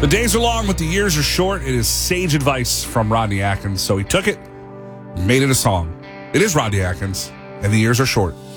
The days are long, but the years are short. It is sage advice from Rodney Atkins. So he took it, made it a song. It is Rodney Atkins, and the years are short.